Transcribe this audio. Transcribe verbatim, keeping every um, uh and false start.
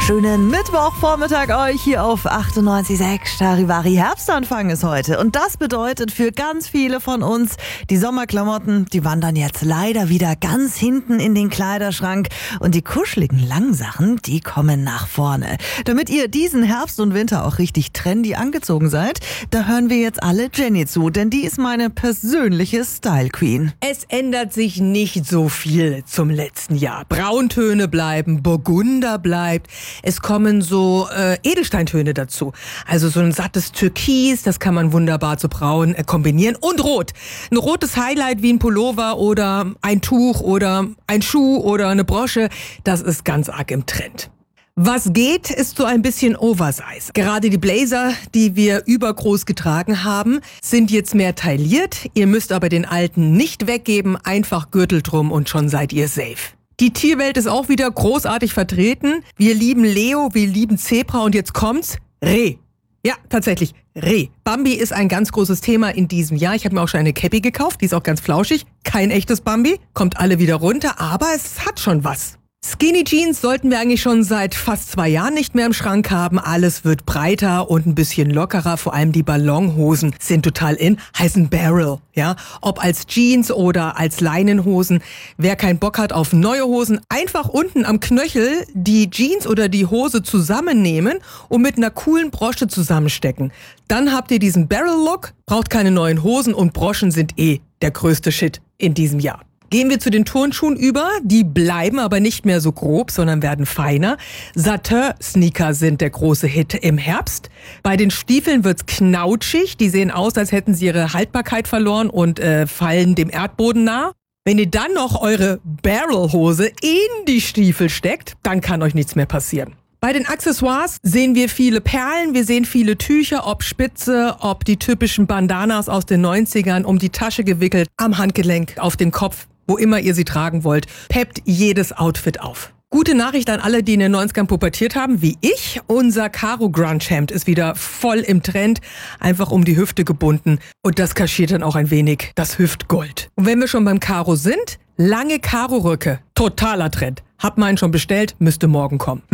Schönen Mittwochvormittag euch hier auf achtundneunzig Komma sechs. Charivari, Herbstanfang ist heute. Und das bedeutet für ganz viele von uns, die Sommerklamotten, die wandern jetzt leider wieder ganz hinten in den Kleiderschrank. Und die kuscheligen Langsachen, die kommen nach vorne. Damit ihr diesen Herbst und Winter auch richtig trendy angezogen seid, da hören wir jetzt alle Jenny zu. Denn die ist meine persönliche Style Queen. Es ändert sich nicht so viel zum letzten Jahr. Brauntöne bleiben, Burgunder bleibt. Es kommen so äh, Edelsteintöne dazu. Also so ein sattes Türkis, das kann man wunderbar zu braun äh, kombinieren. Und Rot. Ein rotes Highlight wie ein Pullover oder ein Tuch oder ein Schuh oder eine Brosche. Das ist ganz arg im Trend. Was geht, ist so ein bisschen Oversize. Gerade die Blazer, die wir übergroß getragen haben, sind jetzt mehr tailliert. Ihr müsst aber den alten nicht weggeben, einfach Gürtel drum und schon seid ihr safe. Die Tierwelt ist auch wieder großartig vertreten. Wir lieben Leo, wir lieben Zebra und jetzt kommt's, Reh. Ja, tatsächlich, Reh. Bambi ist ein ganz großes Thema in diesem Jahr. Ich habe mir auch schon eine Cappy gekauft, die ist auch ganz flauschig. Kein echtes Bambi, kommt alle wieder runter, aber es hat schon was. Skinny Jeans sollten wir eigentlich schon seit fast zwei Jahren nicht mehr im Schrank haben. Alles wird breiter und ein bisschen lockerer. Vor allem die Ballonhosen sind total in, heißen Barrel. Ja, ob als Jeans oder als Leinenhosen. Wer keinen Bock hat auf neue Hosen, einfach unten am Knöchel die Jeans oder die Hose zusammennehmen und mit einer coolen Brosche zusammenstecken. Dann habt ihr diesen Barrel-Look, braucht keine neuen Hosen und Broschen sind eh der größte Shit in diesem Jahr. Gehen wir zu den Turnschuhen über. Die bleiben aber nicht mehr so grob, sondern werden feiner. Satin-Sneaker sind der große Hit im Herbst. Bei den Stiefeln wird's knautschig. Die sehen aus, als hätten sie ihre Haltbarkeit verloren und äh, fallen dem Erdboden nah. Wenn ihr dann noch eure Barrel-Hose in die Stiefel steckt, dann kann euch nichts mehr passieren. Bei den Accessoires sehen wir viele Perlen, wir sehen viele Tücher, ob Spitze, ob die typischen Bandanas aus den neunzigern, um die Tasche gewickelt, am Handgelenk, auf den Kopf. Wo immer ihr sie tragen wollt, peppt jedes Outfit auf. Gute Nachricht an alle, die in den neunzigern pubertiert haben, wie ich. Unser Karo Grunge Hemd ist wieder voll im Trend, einfach um die Hüfte gebunden. Und das kaschiert dann auch ein wenig das Hüftgold. Und wenn wir schon beim Karo sind, lange Karo-Röcke, totaler Trend. Hab meinen schon bestellt, müsste morgen kommen.